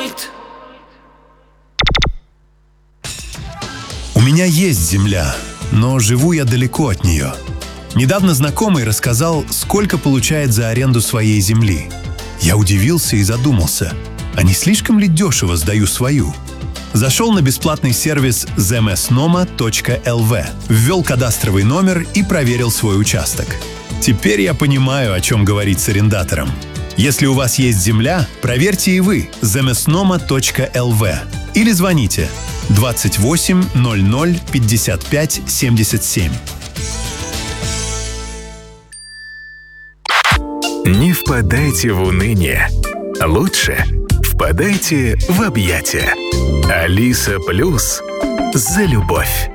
У меня есть земля, но живу я далеко от нее. Недавно знакомый рассказал, сколько получает за аренду своей земли. Я удивился и задумался, а не слишком ли дешево сдаю свою? Зашел на бесплатный сервис zemsnoma.lv, ввел кадастровый номер и проверил свой участок. Теперь я понимаю, о чем говорить с арендатором. Если у вас есть земля, проверьте и вы zemsnoma.lv или звоните 28 00 55 77. Не впадайте в уныние. Лучше впадайте в объятия. Алиса Плюс за любовь.